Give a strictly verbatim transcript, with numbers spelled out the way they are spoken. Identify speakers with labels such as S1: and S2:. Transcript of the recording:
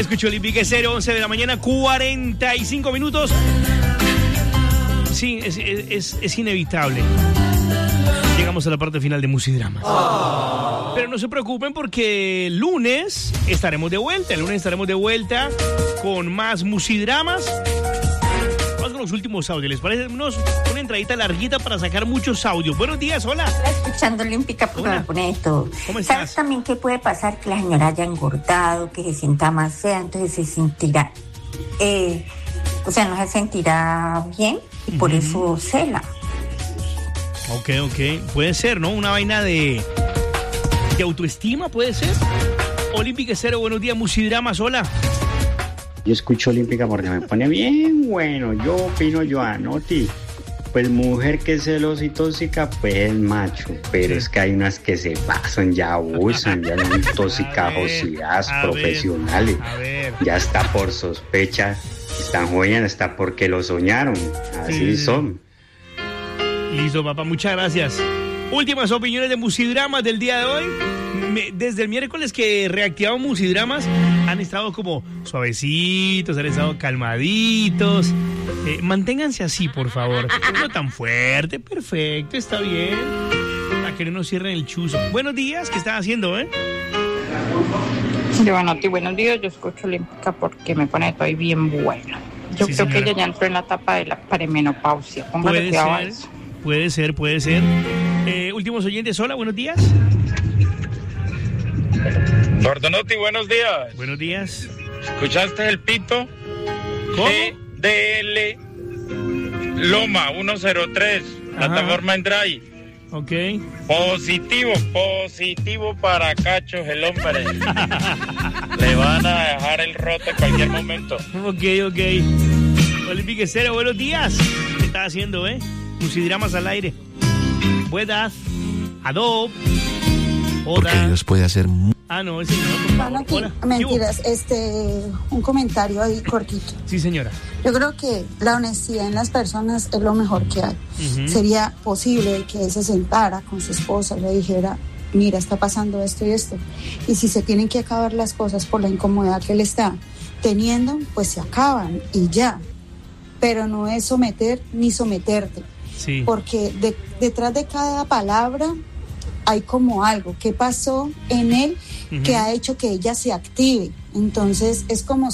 S1: Escucho Olímpica Estéreo, once de la mañana, cuarenta y cinco minutos. Sí, es, es, es inevitable. Llegamos a la parte final de Musidramas. Oh. Pero no se preocupen porque el lunes estaremos de vuelta. El lunes estaremos de vuelta con más Musidramas. Vamos con los últimos audios. ¿Les parece? Unos, una entradita larguita para sacar muchos audios. Buenos días, hola.
S2: Escuchando Olímpica, porque me pone esto.
S1: ¿Cómo estás?
S2: ¿Sabes también qué puede pasar? Que la señora haya engordado, que se sienta más fea, entonces se sentirá, eh, o sea, no se sentirá bien y por uh-huh. eso cela.
S1: Ok, ok. Puede ser, ¿no? Una vaina de, de autoestima, ¿puede ser? Olímpica Cero, buenos días, Musidramas, hola.
S3: Yo escucho Olímpica porque me pone bien bueno. Yo opino, Joanotti. Pues mujer que es celosa y tóxica, pues es macho. Pero es que hay unas que se pasan, ya abusan, ya son toxicajosidades profesionales.
S1: Ver, a ver.
S3: Ya está por sospecha, están jodiendo hasta porque lo soñaron. Así sí. son.
S1: Listo, papá, muchas gracias. Últimas opiniones de Musidramas del día de hoy. Me, desde el miércoles que reactivamos Musidramas, han estado como suavecitos, han estado calmaditos. Eh, manténganse así, por favor. No tan fuerte, perfecto, está bien. Para que no nos cierren el chuzo. Buenos días, ¿qué están haciendo, eh?
S4: Giovanotti, buenos días. Yo escucho Olímpica porque me pone todo bien bueno. Yo sí, creo señora. que ella ya entró en la etapa de la premenopausia. Póngale cuidado a eso.
S1: Puede ser, puede ser. Eh, últimos oyentes, hola, buenos días.
S5: Gordonotti, buenos días.
S1: Buenos días.
S5: ¿Escuchaste el pito?
S1: ¿Cómo?
S5: G D L Loma ciento tres, plataforma en Drive.
S1: Ok.
S5: Positivo, positivo para cachos el hombre. Le van a dejar el roto en cualquier momento.
S1: Ok, ok. Olímpica Cero, buenos días. ¿Qué estás haciendo, eh? Musidramas al aire. Buenas. Adobe. Hola.
S6: Porque Dios puede hacer mu-
S1: Ah, no, ese no.
S7: Bueno, aquí, hola. Mentiras, este, un comentario ahí cortito.
S1: Sí, señora.
S7: Yo creo que la honestidad en las personas es lo mejor que hay. Uh-huh. Sería posible que él se sentara con su esposa y le dijera, mira, está pasando esto y esto. Y si se tienen que acabar las cosas por la incomodidad que él está teniendo, pues se acaban y ya. Pero no es someter ni someterte.
S1: Sí.
S7: Porque de, detrás de cada palabra hay como algo que pasó en él uh-huh. que ha hecho que ella se active. Entonces es como